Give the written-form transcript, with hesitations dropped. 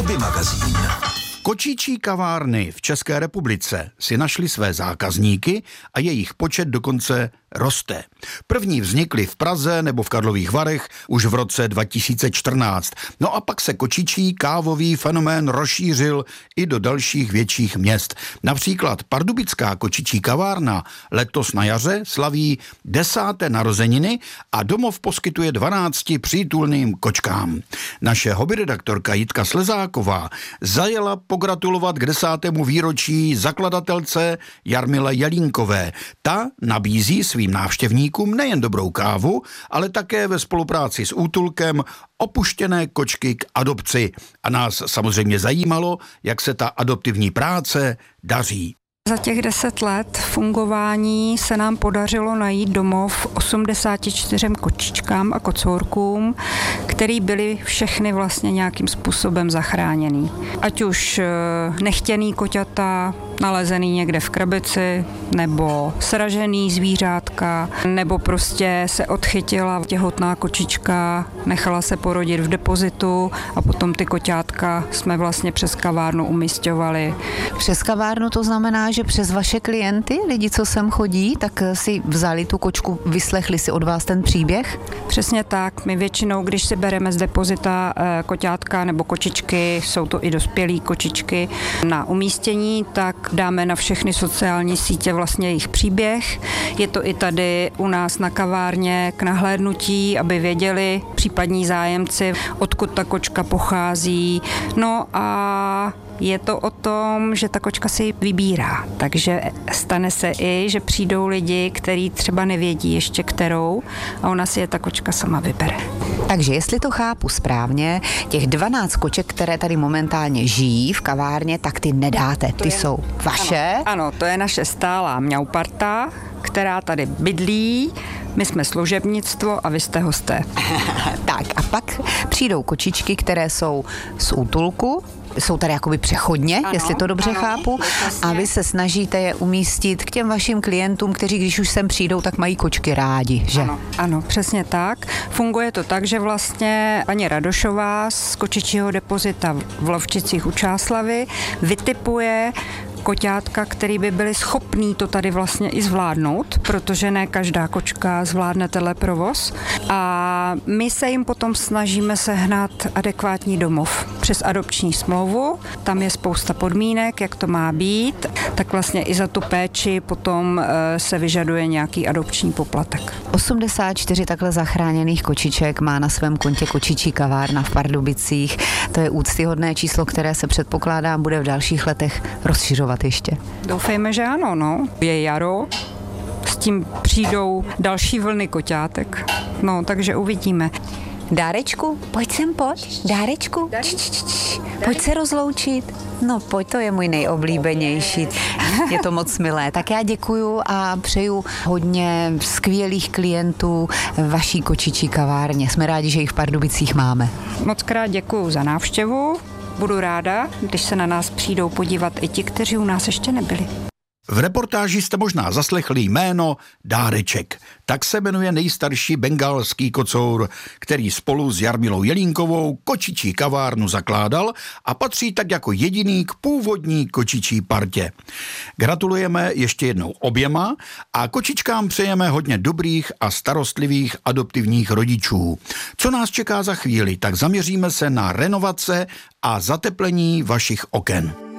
Hobby magazín. Kočičí kavárny v České republice si našly své zákazníky a jejich počet dokonce roste. První vznikly v Praze nebo v Karlových Varech už v roce 2014. No a pak se kočičí kávový fenomén rozšířil i do dalších větších měst. Například pardubická kočičí kavárna letos na jaře slaví 10. narozeniny a domov poskytuje 12 přítulným kočkám. Naše hobbyredaktorka Jitka Slezáková zajela pogratulovat k 10. výročí zakladatelce Jarmile Jelínkové. Ta nabízí svým návštěvníkům nejen dobrou kávu, ale také ve spolupráci s útulkem opuštěné kočky k adopci. A nás samozřejmě zajímalo, jak se ta adoptivní práce daří. Za těch 10 let fungování se nám podařilo najít domov 84 kočičkám a kocourkům, který byli všechny vlastně nějakým způsobem zachráněný. Ať už nechtěný koťata, nalezený někde v krabici, nebo sražený zvířátka, nebo prostě se odchytila těhotná kočička, nechala se porodit v depozitu a potom ty koťátka jsme vlastně přes kavárnu umisťovali. Přes kavárnu to znamená, že přes vaše klienty, lidi, co sem chodí, tak si vzali tu kočku, vyslechli si od vás ten příběh? Přesně tak. My většinou, když si bereme z depozita koťátka nebo kočičky, jsou to i dospělí kočičky, na umístění, tak dáme na všechny sociální sítě vlastně jejich příběh. Je to i tady u nás na kavárně k nahlédnutí, aby věděli případní zájemci, odkud ta kočka pochází. No a je to o tom, že ta kočka si vybírá, takže stane se i, že přijdou lidi, kteří třeba nevědí ještě kterou a ona si je ta kočka sama vybere. Takže jestli to chápu správně, těch 12 koček, které tady momentálně žijí v kavárně, tak ty nedáte, ty jsou vaše? Ano, to je naše stálá mňauparta, která tady bydlí, my jsme služebnictvo a vy jste hosté. Tak a pak přijdou kočičky, které jsou z útulku, jsou tady jakoby přechodně, ano, jestli to dobře chápu, a vy se snažíte je umístit k těm vašim klientům, kteří když už sem přijdou, tak mají kočky rádi, že? Ano, přesně tak. Funguje to tak, že vlastně paní Radošová z kočičího depozita v Lovčicích u Čáslavy vytipuje koťátka, který by byli schopní to tady vlastně i zvládnout, protože ne každá kočka zvládne tenhle provoz. A my se jim potom snažíme sehnat adekvátní domov přes adopční smlouvu. Tam je spousta podmínek, jak to má být, tak vlastně i za tu péči potom se vyžaduje nějaký adopční poplatek. 84 takhle zachráněných kočiček má na svém kontě kočičí kavárna v Pardubicích. To je úctyhodné číslo, které se předpokládám bude v dalších letech rozšiřovat ještě. Doufejme, že ano, no. Je jaro, s tím přijdou další vlny koťátek. No, takže uvidíme. Dárečku, pojď sem, pojď. Dárečku, pojď se rozloučit. No pojď, to je můj nejoblíbenější. Je to moc milé. Tak já děkuju a přeju hodně skvělých klientů vaší kočičí kavárně. Jsme rádi, že jich v Pardubicích máme. Moc krát děkuju za návštěvu. Budu ráda, když se na nás přijdou podívat i ti, kteří u nás ještě nebyli. V reportáži jste možná zaslechli jméno Dáreček. Tak se jmenuje nejstarší bengálský kocour, který spolu s Jarmilou Jelínkovou kočičí kavárnu zakládal a patří tak jako jediný k původní kočičí partě. Gratulujeme ještě jednou oběma a kočičkám přejeme hodně dobrých a starostlivých adoptivních rodičů. Co nás čeká za chvíli, tak zaměříme se na renovace a zateplení vašich oken.